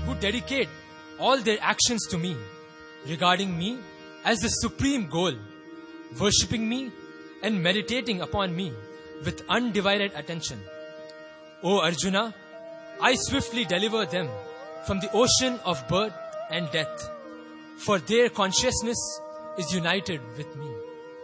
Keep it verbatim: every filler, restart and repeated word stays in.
who dedicate all their actions to me, regarding me as the supreme goal, worshipping me and meditating upon me with undivided attention. O Arjuna, I swiftly deliver them from the ocean of birth and death, for their consciousness is united with me.